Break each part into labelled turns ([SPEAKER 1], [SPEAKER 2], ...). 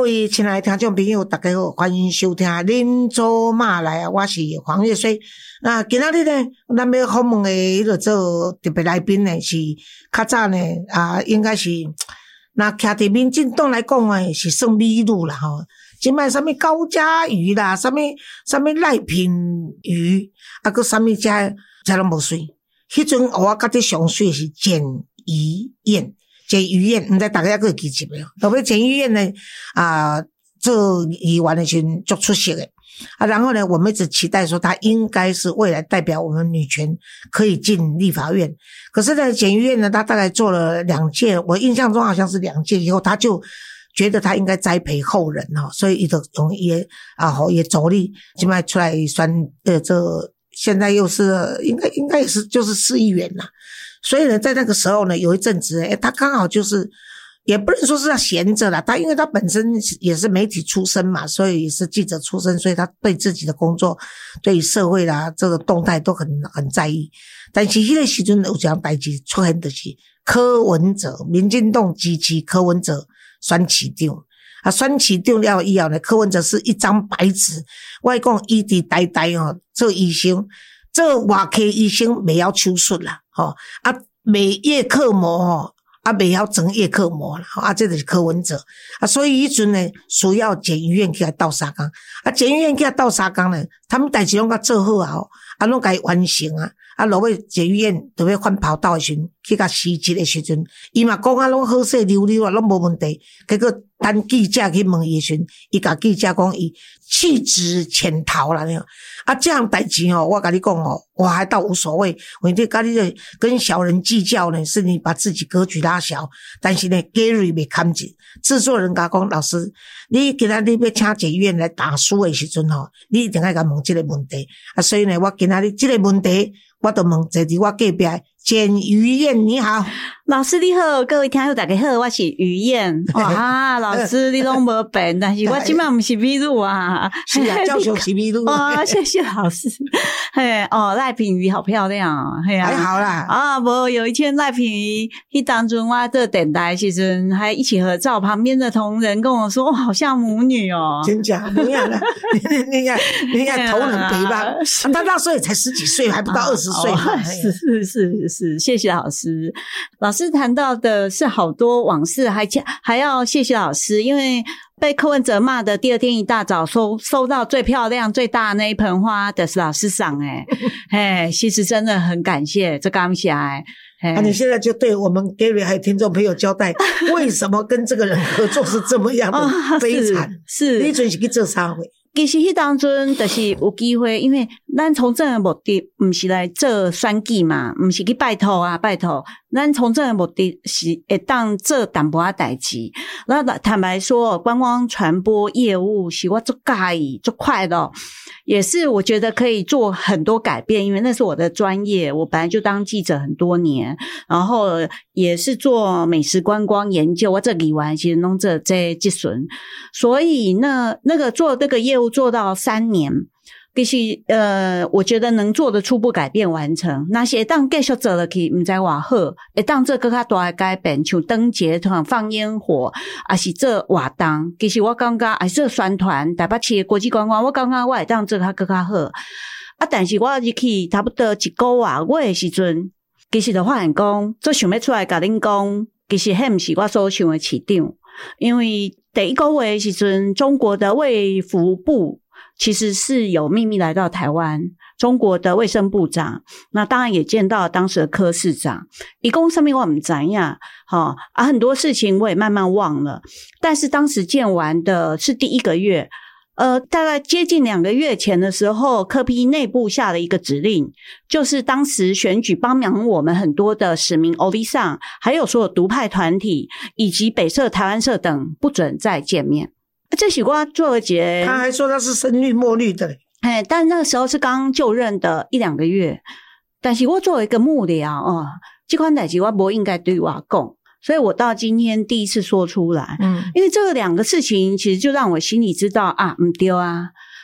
[SPEAKER 1] 位亲爱的听众朋友，大家好，欢迎收听恁做嘛来啊，我是黄月水。那今仔日呢，咱要访问的迄个做特别来宾呢，是较早呢应该是那徛伫民进党来讲诶，是算美女啦吼。即摆啥物高嘉瑜啦，啥物赖品妤，搁啥物遮拢无水。迄阵我甲你上水是简于晏。简于晏，毋知大家还会记得没有？特别简于晏呢，做议员的时候足出色的然后呢，我们一直期待说他应该是未来代表我们女权可以进立法院。可是呢，简于晏呢，他大概做了2届，我印象中好像是2届以后，他就觉得他应该栽培后人所以伊就用伊也走力，现在出来选这现在又是应该也是就是市议员啦。所以呢，在那个时候呢，有一阵子他刚好就是也不能说是他闲着啦，因为他本身也是媒体出身嘛，所以也是记者出身，所以他对自己的工作对社会啦这个动态都很在意。但是那个时阵有一件代志出现，就是柯文哲，民进党支持柯文哲选市长选市长了以后呢，柯文哲是一张白纸，我讲伊伫台大做医生，做外科医生袂晓手术啦袂叶克膜袂晓整叶克膜啦这就是柯文哲所以迄阵呢需要简于晏起来斗相共简于晏起来斗相共呢，他们代志拢甲做好拢甲伊完成落尾简于晏就要换跑道的时阵，去甲辞职的时阵，伊嘛讲拢好势溜溜拢无问题。结果等记者去问伊的时阵，伊甲记者讲伊弃职潜逃啦这样代志我甲你讲我还倒无所谓，因为甲你跟小人计较呢，是你把自己格局拉小。但是呢 Gary 袂看紧，制作人甲讲老师，你今仔日要请简于晏来打书的时阵你一定要甲问这个问题所以呢，我今仔日这个问题我就问坐伫我隔壁简于晏，你好，
[SPEAKER 2] 老师你好，各位听友大家好，我是于晏。哇，老师你拢无变，但是我今晚不是美女
[SPEAKER 1] 是教授是美女
[SPEAKER 2] 谢谢老师。赖品妤好漂亮
[SPEAKER 1] 还好啦
[SPEAKER 2] 有一天赖品妤去当中我这电台时阵还一起合照，旁边的同仁跟我说好像母女
[SPEAKER 1] 真假不一样啦你看头很肥吧他那时候也才10几岁，还不到20岁
[SPEAKER 2] 是，谢谢老师。老师谈到的是好多往事，还要谢谢老师，因为被柯文哲骂的第二天一大早收到最漂亮最大的那一盆花的是老师赏其实真的很感谢，这感谢
[SPEAKER 1] 你现在就对我们 Gary 还有听众朋友交代为什么跟这个人合作是这么样的悲惨
[SPEAKER 2] 是
[SPEAKER 1] 你准是去做啥会
[SPEAKER 2] 其实迄当阵就是有机会，因为咱从政的目的不是来做选举嘛，不是去拜托咱从政的目的是会当做淡薄仔代志。那坦白说，观光传播业务是我做介意做快乐，也是我觉得可以做很多改变，因为那是我的专业，我本来就当记者很多年，然后也是做美食观光研究，我这里玩其实弄这技术，所以那个做这个业务做到3年。其实我觉得能做的初步改变完成，那是会当继续做下去不知多好，会当做更加大的改变，像灯节放烟火还是做活动，其实我感觉还是做宣传台北市的国际观光，我感觉我会当做更加好但是我入去差不多1个月的时阵，其实就发现讲做想要出来甲恁讲，其实迄不是我所想的市长，因为第1个月的时阵，中国的卫福部其实是有秘密来到台湾，中国的卫生部长，那当然也见到当时的柯市长，一共上面我不知道很多事情我也慢慢忘了，但是当时见完的是第1个月，大概接近2个月前的时候，柯 P 内部下了一个指令，就是当时选举帮忙我们很多的市民欧丽桑，还有所有独派团体以及北社、台湾社等不准再见面。这是我做了节，
[SPEAKER 1] 他还说他是深绿墨绿的
[SPEAKER 2] 但那个时候是刚就任的1-2个月，但是我作为一个幕僚这款代志我不应该对我讲，所以我到今天第一次说出来因为这2个事情其实就让我心里知道不对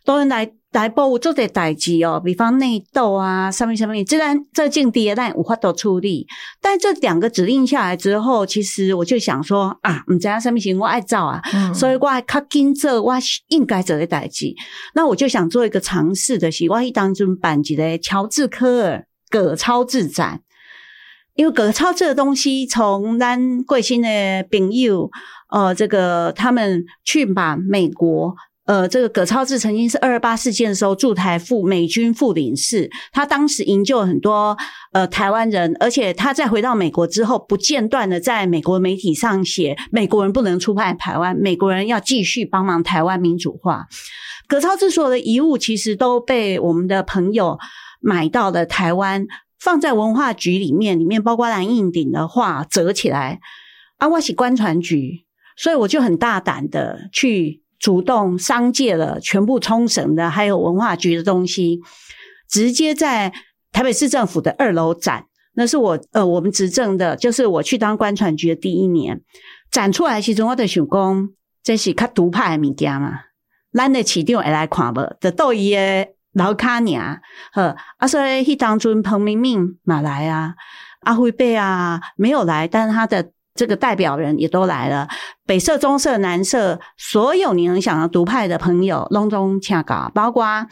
[SPEAKER 2] 当然内部有做些代志哦，比方内斗啊，什么，这境地咱有法度处理。但这2个指令下来之后，其实我就想说啊，不知道什么事我爱做啊，所以我较紧做我应该做的代志。那我就想做一个尝试的是，我去当中办一个乔治科尔葛超制展。因为葛超这个东西，从咱贵新的朋友，这个他们去把美国。这个葛超治曾经是228事件的时候驻台美军副领事，他当时营救了很多台湾人，而且他在回到美国之后不间断的在美国媒体上写美国人不能出卖台湾，美国人要继续帮忙台湾民主化。葛超治所有的遗物其实都被我们的朋友买到了台湾，放在文化局里面包括蓝印鼎的画折起来啊，我是观传局，所以我就很大胆的去主动商借了全部冲绳的还有文化局的东西，直接在台北市政府的2楼展。那是我们执政的，就是我去当观传局的第1年展出来的时候，我就想说这是较独派的物件嘛，咱的市长会来看无，就到伊的楼卡尔所以那当中彭明敏嘛来啊，阿辉贝啊没有来，但是他的这个代表人也都来了，北社、中社、南社，所有你能想到独派的朋友拢总请到，包括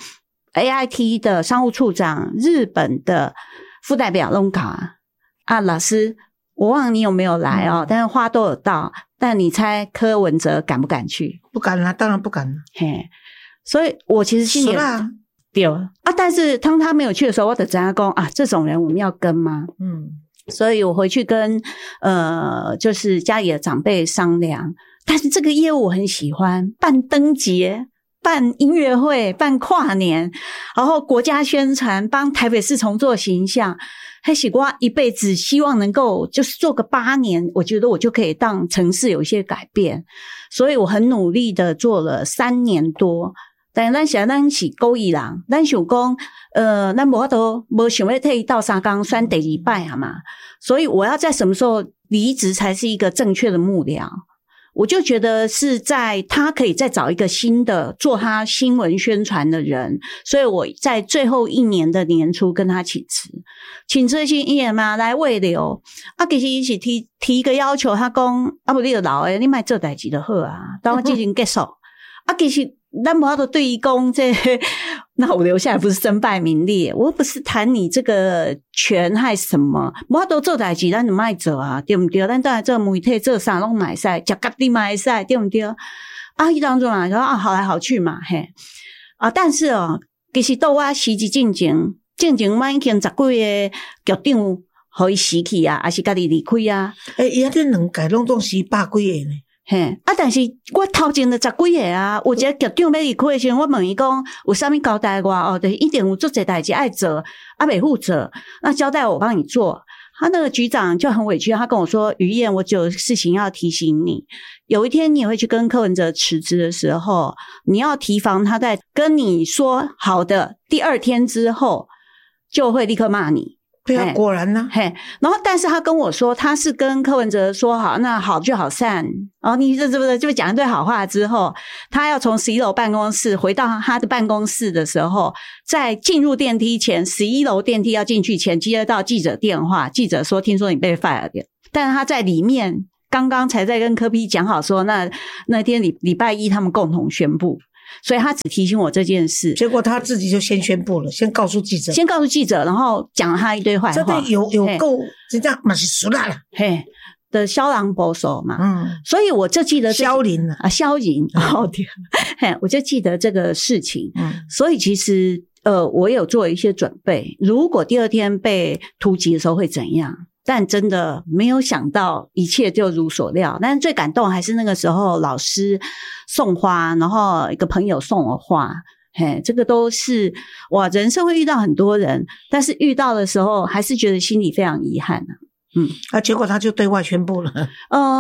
[SPEAKER 2] AIT 的商务处长、日本的副代表拢到啊。老师，我忘了你有没有来哦，但是花都有到，但你猜柯文哲敢不敢去？
[SPEAKER 1] 不敢啊，当然不敢了。
[SPEAKER 2] 嘿，所以我其实心里对啊，但是当他没有去的时候，我就知道说啊，这种人我们要跟吗？所以我回去跟就是家里的长辈商量，但是这个业务我很喜欢，办灯节、办音乐会、办跨年，然后国家宣传，帮台北市重做形象，还是我一辈子希望能够就是做个8年，我觉得我就可以让城市有一些改变，所以我很努力的做了3年多。但咱是故意人，咱想讲咱无法度无想要退到3天选第2摆啊嘛，所以我要在什么时候离职才是一个正确的幕僚。我就觉得是在他可以再找一个新的做他新闻宣传的人，所以我在最后1年的年初跟他请辞是伊个嘛来慰留啊，其实伊是提一个要求，他讲啊不你就老诶，你莫做代志就好啊，等我进行结束啊，其实咱无法度对伊讲这那我留下来不是身败名裂，我不是谈你这个权还什么，无法度做代志咱就莫做啊，对不对？咱当然做媒体做啥拢买使，食咖喱买使，对不对？啊，迄当中啊，说啊好来好去嘛，嘿啊，但是哦，其实到我辞职进前我已经10几个局长互伊辞去啊，还是家己离开啊？
[SPEAKER 1] 伊遐这2届拢总是100几个呢。
[SPEAKER 2] 嘿但是我头前的10几个啊，有一个局长要离开的时候，我问伊讲有啥物交代我就是一定有做这代志爱做，袂负责，那交代我帮你做。他那个局长就很委屈，他跟我说：“于燕，我有事情要提醒你，有一天你也会去跟柯文哲辞职的时候，你要提防他在跟你说好的第2天之后，就会立刻骂你。”
[SPEAKER 1] 对啊，果然呢。
[SPEAKER 2] 嘿，然后但是他跟我说，他是跟柯文哲说好，那好就好散。然后你这不是就讲一堆好话之后，他要从11楼办公室回到他的办公室的时候，在进入电梯前，11楼电梯要进去前，接到记者电话，记者说听说你被 fire 了，但是他在里面刚刚才在跟柯 P 讲好说，那天礼拜1他们共同宣布。所以他只提醒我这件事，
[SPEAKER 1] 结果他自己就先宣布了，先告诉记者，
[SPEAKER 2] 然后讲了他一堆坏话。
[SPEAKER 1] 这个有够真正嘛是熟啦，
[SPEAKER 2] 嘿的萧郎保守嘛，所以我就记得
[SPEAKER 1] 萧林
[SPEAKER 2] 哦对，嘿，我就记得这个事情，所以其实我有做一些准备，如果第2天被突击的时候会怎样。但真的没有想到一切就如所料，但是最感动还是那个时候老师送花，然后一个朋友送我花，嘿，这个都是哇，人生会遇到很多人，但是遇到的时候还是觉得心里非常遗憾啊。
[SPEAKER 1] 结果他就对外宣布了。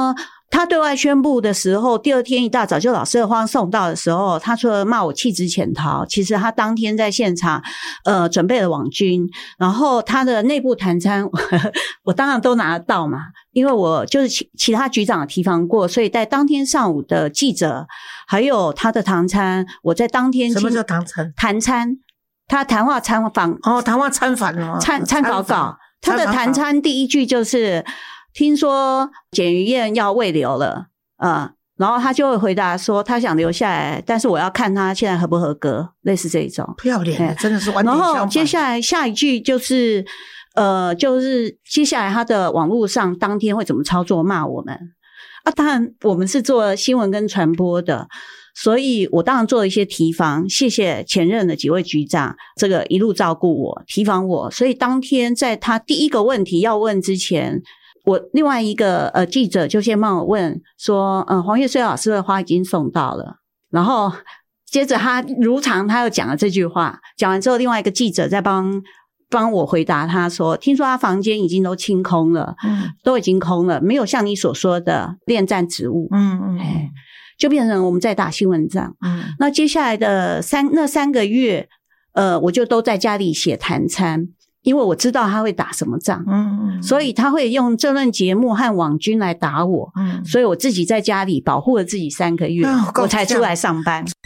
[SPEAKER 2] 他对外宣布的时候，第二天一大早就老师的花送到的时候，他除了骂我弃职潜逃，其实他当天在现场准备了网军，然后他的内部谈餐我当然都拿得到嘛，因为我就是其他局长提防过，所以在当天上午的记者还有他的谈餐，我在当天
[SPEAKER 1] 什么叫谈餐？
[SPEAKER 2] 谈餐，他谈话参访
[SPEAKER 1] 谈话参访
[SPEAKER 2] 参稿稿，他的谈餐第一句就是听说简于晏要慰留了，然后他就会回答说他想留下来，但是我要看他现在合不合格，类似这一种。
[SPEAKER 1] 不要脸，真的是完全相反。
[SPEAKER 2] 然后接下来下一句就是接下来他的网络上当天会怎么操作骂我们啊？当然我们是做新闻跟传播的，所以我当然做了一些提防，谢谢前任的几位局长这个一路照顾我提防我，所以当天在他第一个问题要问之前，我另外一个记者就先帮我问说黄越绥老师的花已经送到了，然后接着他如常他又讲了这句话，讲完之后另外一个记者再帮我回答他说听说他房间已经都清空了，都已经空了，没有像你所说的恋战职务，就变成我们在打新闻战。那接下来的那3个月我就都在家里写谈餐，因为我知道他会打什么仗，所以他会用政论节目和网军来打我，所以我自己在家里保护了自己3个月，我才出来上班。